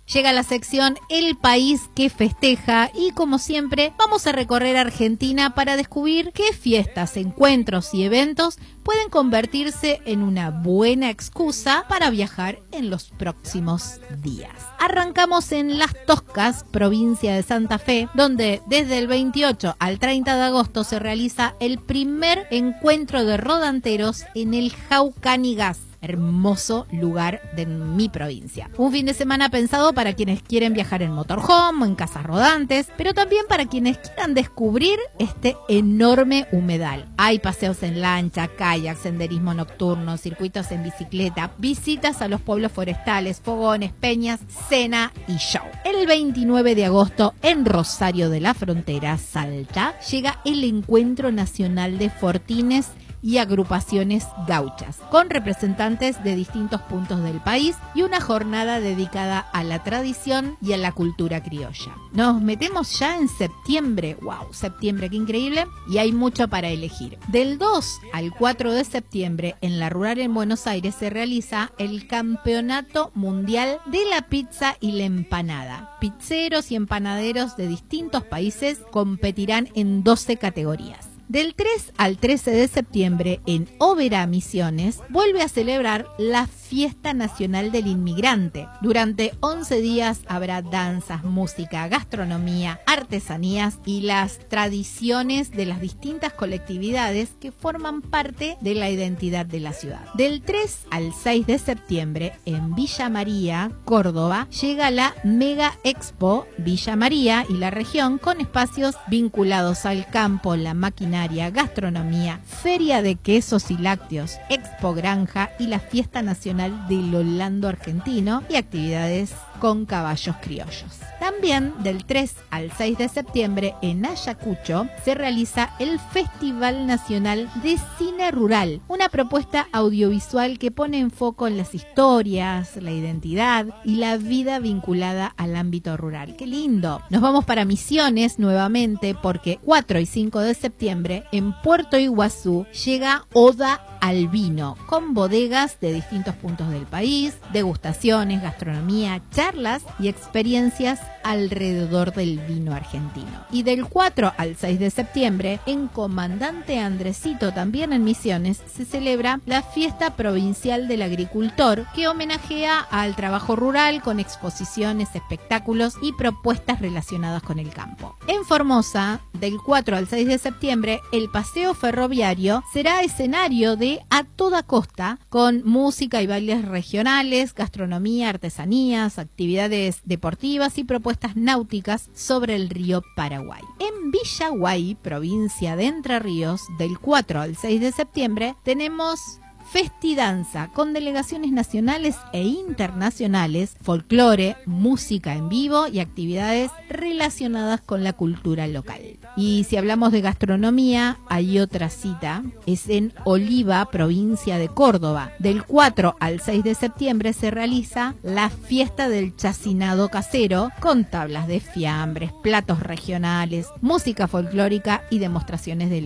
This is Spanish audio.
Llega la sección El País que Festeja y como siempre vamos a recorrer Argentina para descubrir qué fiestas, encuentros y eventos pueden convertirse en una buena excusa para viajar en los próximos días. Arrancamos en Las Toscas, provincia de Santa Fe, donde desde el 28 al 30 de agosto se realiza el primer encuentro de rodanteros en el Jaucanigas. Hermoso lugar de mi provincia. Un fin de semana pensado para quienes quieren viajar en motorhome o en casas rodantes, pero también para quienes quieran descubrir este enorme humedal. Hay paseos en lancha, kayak, senderismo nocturno, circuitos en bicicleta, visitas a los pueblos forestales, fogones, peñas, cena y show. El 29 de agosto en Rosario de la Frontera, Salta, llega el Encuentro Nacional de Fortines y agrupaciones gauchas, con representantes de distintos puntos del país y una jornada dedicada a la tradición y a la cultura criolla. Nos metemos ya en septiembre, wow, septiembre, qué increíble, y hay mucho para elegir. Del 2 al 4 de septiembre en la Rural en Buenos Aires se realiza el Campeonato Mundial de la Pizza y la Empanada. Pizzeros y empanaderos de distintos países competirán en 12 categorías. Del 3 al 13 de septiembre en Oberá, Misiones, vuelve a celebrar la Fiesta Nacional del Inmigrante. Durante 11 días habrá danzas, música, gastronomía, artesanías y las tradiciones de las distintas colectividades que forman parte de la identidad de la ciudad. Del 3 al 6 de septiembre en Villa María, Córdoba, llega la Mega Expo Villa María y la región con espacios vinculados al campo, la maquinaria, gastronomía, feria de quesos y lácteos, expo granja y la fiesta nacional del Holando argentino y actividades con caballos criollos. También del 3 al 6 de septiembre en Ayacucho se realiza el Festival Nacional de Cine Rural, una propuesta audiovisual que pone en foco en las historias, la identidad y la vida vinculada al ámbito rural. ¡Qué lindo! Nos vamos para Misiones nuevamente porque 4 y 5 de septiembre en Puerto Iguazú llega Oda al Vino, con bodegas de distintos puntos del país, degustaciones, gastronomía, charlas y experiencias alrededor del vino argentino. Y del 4 al 6 de septiembre, en Comandante Andresito, también en Misiones, se celebra la Fiesta Provincial del Agricultor, que homenajea al trabajo rural con exposiciones, espectáculos y propuestas relacionadas con el campo. En Formosa, del 4 al 6 de septiembre, el paseo ferroviario será escenario de A Toda Costa, con música y bailes regionales, gastronomía, artesanías, actividades deportivas y propuestas náuticas sobre el río Paraguay. En Villaguay, provincia de Entre Ríos, del 4 al 6 de septiembre, tenemos Festidanza, con delegaciones nacionales e internacionales, folclore, música en vivo y actividades relacionadas con la cultura local. Y si hablamos de gastronomía, hay otra cita, es en Oliva, provincia de Córdoba. Del 4 al 6 de septiembre se realiza la fiesta del chacinado casero, con tablas de fiambres, platos regionales, música folclórica y demostraciones de